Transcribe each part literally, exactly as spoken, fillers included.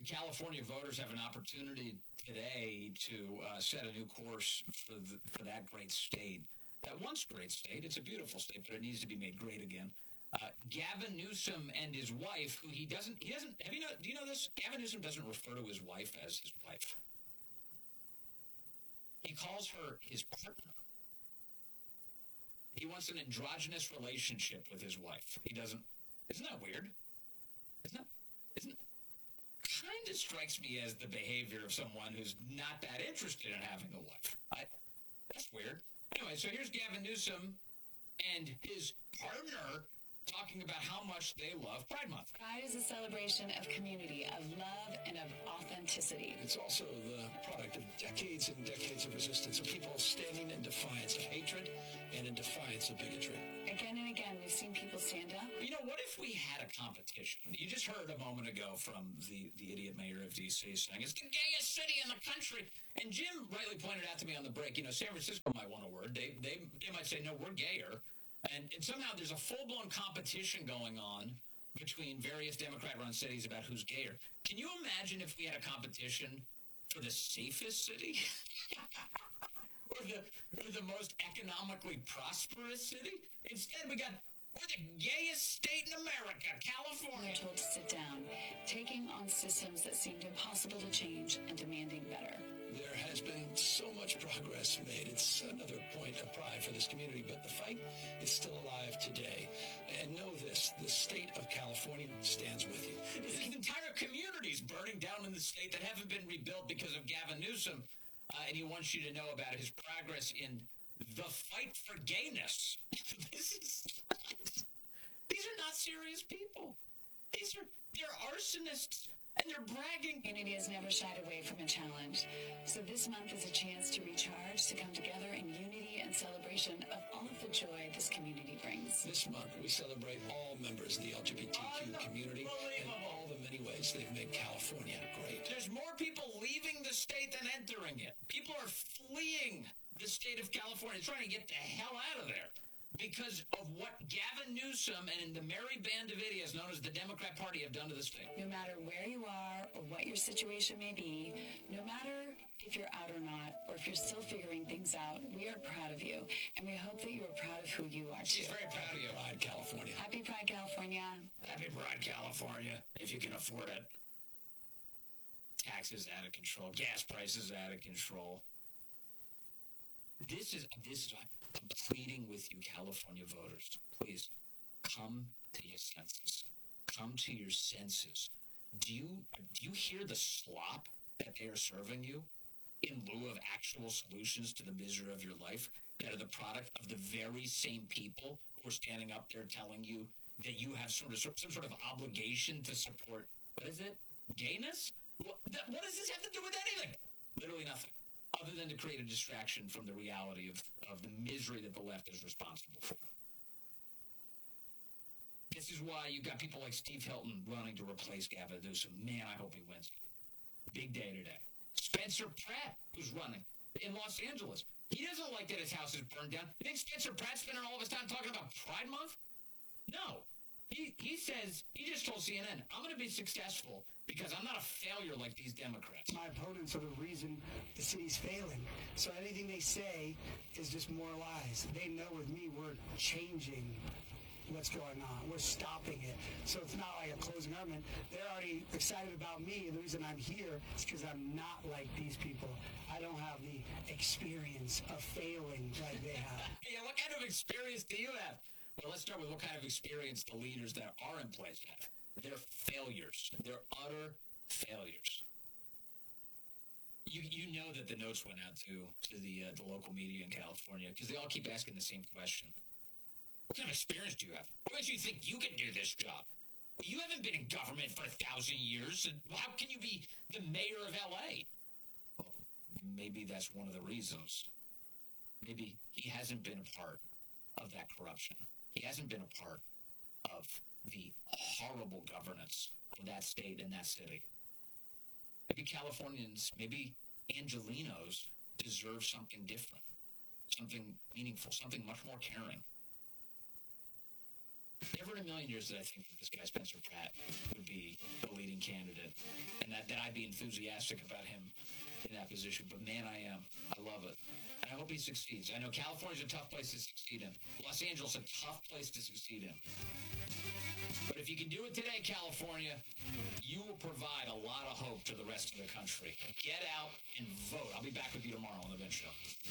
California voters have an opportunity today to uh, set a new course for, the, for that great state. That once great state. It's a beautiful state, but it needs to be made great again. Uh, Gavin Newsom and his wife, who he doesn't, he doesn't, have you know, do you know this? Gavin Newsom doesn't refer to his wife as his wife. He calls her his partner. He wants an androgynous relationship with his wife. He doesn't, isn't that weird? Isn't that, isn't, kind of strikes me as the behavior of someone who's not that interested in having a wife. I, that's weird. Anyway, so here's Gavin Newsom and his partner talking about how much they love Pride Month. Pride is a celebration of community, of love, and of authenticity. It's also the product of decades and decades of resistance, of people standing in defiance of hatred and in defiance of bigotry. Again and again, we've seen people stand up. You know, what if we had a competition? You just heard a moment ago from the, the idiot mayor of D C saying it's the gayest city in the country. And Jim rightly pointed out to me on the break, you know, San Francisco might want a word. They, they, they might say, no, we're gayer. And, and somehow there's a full-blown competition going on between various Democrat-run cities about who's gayer. Can you imagine if we had a competition for the safest city? or, the, or the most economically prosperous city? Instead, we got, we're the gayest state in America, California. They're told to sit down, taking on systems that seemed impossible to change and demanding better. There has been so much progress made. It's another point of pride for this community, but the fight is still alive today. And know this, the state of California stands with you. There's entire communities burning down in the state that haven't been rebuilt because of Gavin Newsom, uh, and he wants you to know about his progress in the fight for gayness. This is, these are not serious people. These are, they're arsonists. And they're bragging. Community has never shied away from a challenge. So this month is a chance to recharge, to come together in unity and celebration of all of the joy this community brings. This month, we celebrate all members of the L G B T Q community and all the many ways they've made California great. There's more people leaving the state than entering it. People are fleeing the state of California, trying to get the hell out of there because of what Gavin Newsom and the merry band of idiots known as the Democrat Party have done to the state. No matter where you are or what your situation may be, no matter if you're out or not, or if you're still figuring things out, we are proud of you. And we hope that you are proud of who you are, too. She's very proud of you. Pride, California. Happy Pride, California. Happy Pride, California, if you can afford it. Taxes out of control. Gas prices out of control. This is, this is, I'm pleading with you, California voters. Please, come to your senses. Come to your senses. Do you, do you hear the slop that they are serving you in lieu of actual solutions to the misery of your life that are the product of the very same people who are standing up there telling you that you have sort of some sort of obligation to support, what is it, gayness? What, that, what does this have to do with anything? Literally nothing. Other than to create a distraction from the reality of, of the misery that the left is responsible for. This is why you've got people like Steve Hilton running to replace Gavin Newsom. Man, I hope he wins. Big day today. Spencer Pratt, who's running in Los Angeles. He doesn't like that his house is burned down. You think Spencer Pratt's spending all of his time talking about Pride Month? No. He he says, he just told C N N, I'm going to be successful because I'm not a failure like these Democrats. My opponents are the reason the city's failing. So anything they say is just more lies. They know with me we're changing what's going on. We're stopping it. So it's not like a closing argument. They're already excited about me. And the reason I'm here is because I'm not like these people. I don't have the experience of failing like they have. Yeah, what kind of experience do you have? Well, let's start with what kind of experience the leaders that are in place have. They're failures. They're utter failures. You you know that the notes went out to to the uh, the local media in California because they all keep asking the same question. What kind of experience do you have? What makes you think you can do this job? You haven't been in government for a thousand years. And how can you be the mayor of L A? Well, maybe that's one of the reasons. Maybe he hasn't been a part of that corruption. He hasn't been a part of the horrible governance of that state and that city. Maybe Californians, maybe Angelinos deserve something different, something meaningful, something much more caring. Never in a million years did I think that this guy, Spencer Pratt, would be the leading candidate. And that that, that I'd be enthusiastic about him in that position. But man, I am. I love it. And I hope he succeeds. I know California's a tough place to succeed in. Los Angeles a tough place to succeed in. But if you can do it today, California, you will provide a lot of hope to the rest of the country. Get out and vote. I'll be back with you tomorrow on The Vince Show.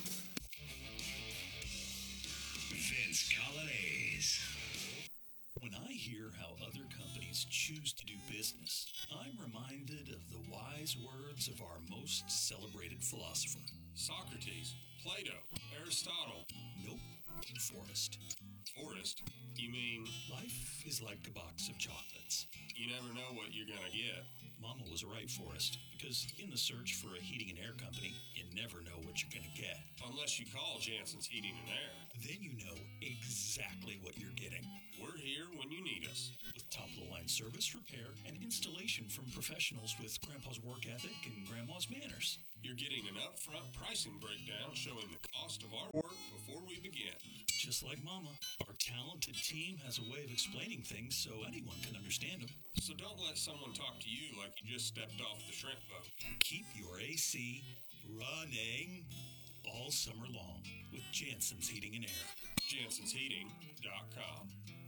Vince Coglianese. When I hear how other companies choose to do business, I'm reminded of the wise words of our most celebrated philosopher. Socrates, Plato, Aristotle. Nope, Forrest. Forrest? You mean? Life is like a box of chocolates. You never know what you're gonna get. Mama was right, Forrest, because in the search for a heating and air company, you never know what you're gonna get. Unless you call Jansen's Heating and Air. Then you know exactly what you're getting. We're here when you need us. With top-of-the-line service, repair, and installation from professionals with Grandpa's work ethic and Grandma's manners. You're getting an upfront pricing breakdown showing the cost of our work before we begin. Just like Mama, our talented team has a way of explaining things so anyone can understand them. So don't let someone talk to you like you just stepped off the shrimp boat. Keep your A C running all summer long with Jansen's Heating and Air. Jansens Heating dot com.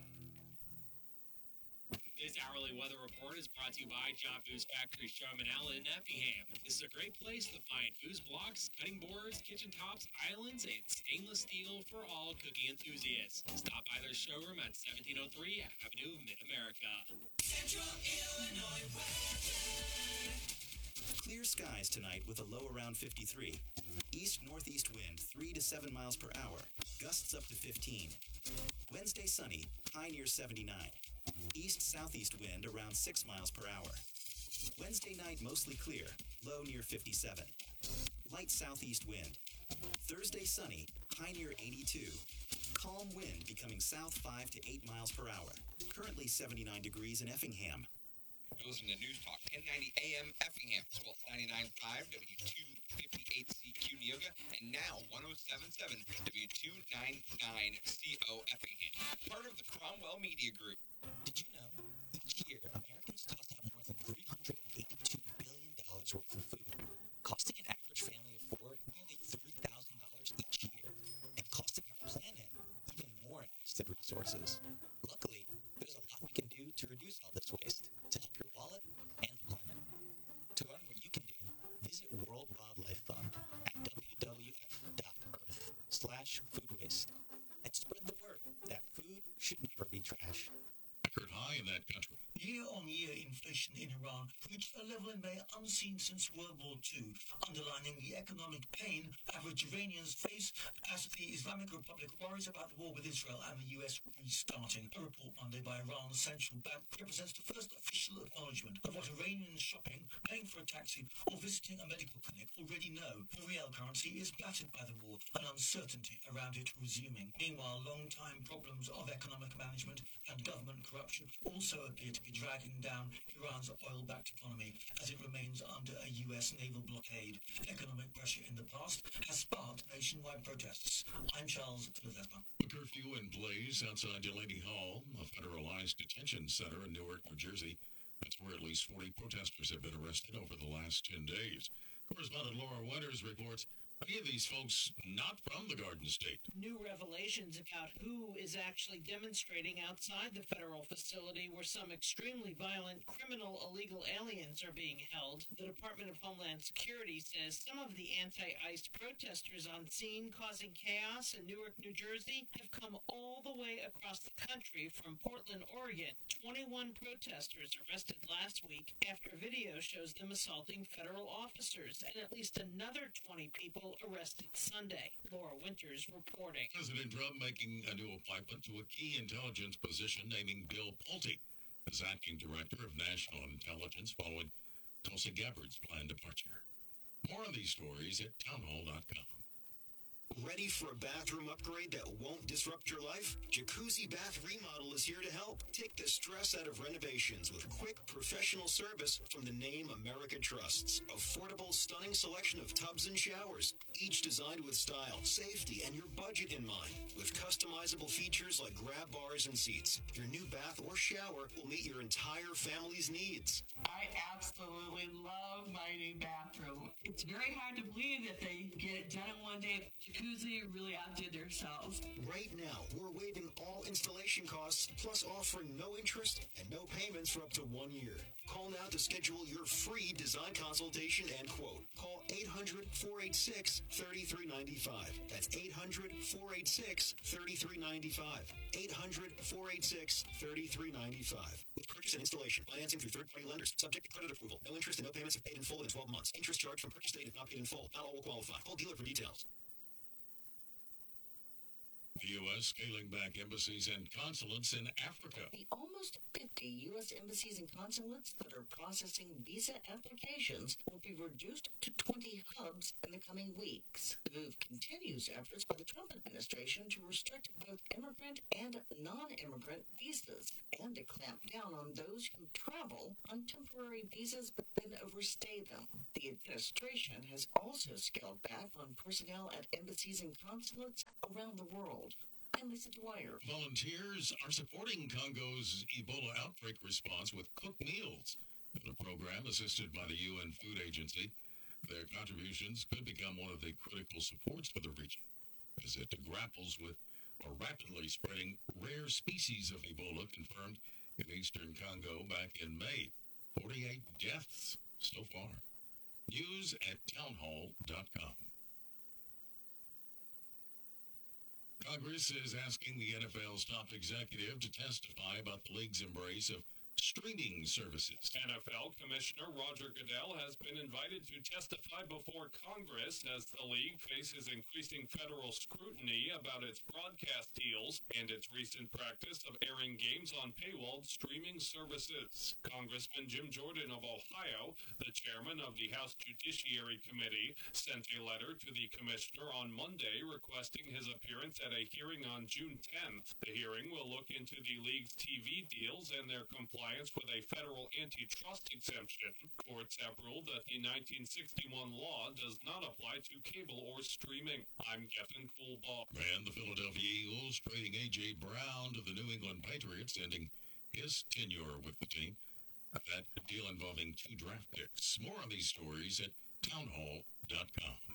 This hourly weather report is brought to you by John Boo's Factory Showman Allen in Effingham. This is a great place to find booze blocks, cutting boards, kitchen tops, islands, and stainless steel for all cooking enthusiasts. Stop by their showroom at seventeen oh three Avenue of Mid-America. Central Illinois weather. Clear skies tonight with a low around fifty-three. East-northeast wind three to seven miles per hour. Gusts up to fifteen. Wednesday sunny, high near seventy-nine. East-southeast wind around six miles per hour. Wednesday night mostly clear, low near fifty-seven. Light southeast wind. Thursday sunny, high near eighty-two. Calm wind becoming south five to eight miles per hour. Currently seventy-nine degrees in Effingham. You're listening to News Talk ten ninety A M Effingham, as well as ninety-nine point five W two fifty-eight C Q Neoga, and now one oh seven point seven W two ninety-nine C O Effingham. Part of the Cromwell Media Group. Did you know each year Americans toss out more than three hundred eighty-two billion dollars worth of food, costing an average family of four nearly three thousand dollars each year, and costing our planet even more in wasted resources. Luckily, there's a lot we can do to reduce all this waste, to help your wallet and the planet. To learn what you can do, visit World Wildlife Fund at W W F dot earth slash food waste and spread the word that food should never be trash. Record high in that country. Year-on-year inflation in Iran reached a level in May unseen since World War Two, underlining the economic pain average Iranians face as the Islamic Republic worries about the war with Israel and the U S restarting. A report Monday by Iran's central bank represents the first official acknowledgement of what Iranians shopping, paying for a taxi, or visiting a medical clinic already know. The real currency is battered by the war and uncertainty around it resuming. Meanwhile, long-time problems of economic management and government corruption also appear to be dragging down Iran's oil-backed economy as it remains under a U S naval blockade. Economic pressure in the past has sparked nationwide protests. I'm Charles Ledesma. A curfew in place outside Delaney Hall, a federalized detention center in Newark, New Jersey. That's where at least forty protesters have been arrested over the last ten days. Correspondent Laura Winters reports many of these folks not from the Garden State. New revelations about who is actually demonstrating outside the federal facility where some extremely violent criminal illegal aliens are being held. The Department of Homeland Security says some of the anti-ICE protesters on scene causing chaos in Newark, New Jersey have come all the way across the country from Portland, Oregon. twenty-one protesters arrested last week after video shows them assaulting federal officers, and at least another twenty people arrested Sunday. Laura Winters reporting. President Trump making a new appointment to a key intelligence position, naming Bill Pulte as acting director of national intelligence following Tulsi Gabbard's planned departure. More on these stories at townhall dot com. Ready for a bathroom upgrade that won't disrupt your life? Jacuzzi Bath Remodel is here to help. Take the stress out of renovations with quick, professional service from the name America trusts. Affordable, stunning selection of tubs and showers, each designed with style, safety, and your budget in mind. With customizable features like grab bars and seats, your new bath or shower will meet your entire family's needs. I absolutely love my new bathroom. It's very hard to believe that they get it done in one day. Jacuzzi really outdid themselves. Right now, we're waiving all installation costs, plus offering no interest and no payments for up to one year. Call now to schedule your free design consultation and quote. Call eight hundred, four eight six, three three nine five. That's eight hundred, four eight six, three three nine five. eight hundred, four eight six, three three nine five. With purchase and installation, financing through third-party lenders, subject to credit approval. No interest and no payments if paid in full in twelve months. Interest charged from purchase date if not paid in full. Not all will qualify. Call dealer for details. The U S scaling back embassies and consulates in Africa. The almost fifty U S embassies and consulates that are processing visa applications will be reduced to twenty hubs in the coming weeks. The move continues efforts by the Trump administration to restrict both immigrant and non-immigrant visas and to clamp down on those who travel on temporary visas but then overstay them. The administration has also scaled back on personnel at embassies and consulates around the world. I'm Lisa Dwyer. Volunteers are supporting Congo's Ebola outbreak response with cooked meals in a program assisted by the U N Food Agency. Their contributions could become one of the critical supports for the region as it grapples with a rapidly spreading rare species of Ebola confirmed in eastern Congo back in May. forty-eight deaths so far. News at townhall dot com. Congress is asking the N F L's top executive to testify about the league's embrace of streaming services. N F L Commissioner Roger Goodell has been invited to testify before Congress as the league faces increasing federal scrutiny about its broadcast deals and its recent practice of airing games on paywalled streaming services. Congressman Jim Jordan of Ohio, the chairman of the House Judiciary Committee, sent a letter to the commissioner on Monday requesting his appearance at a hearing on June tenth. The hearing will look into the league's T V deals and their compliance with a federal antitrust exemption. Courts have ruled that the nineteen sixty-one law does not apply to cable or streaming. I'm Kevin Coolbaugh. And the Philadelphia Eagles trading A J. Brown to the New England Patriots, ending his tenure with the team. That deal involving two draft picks. More on these stories at townhall dot com.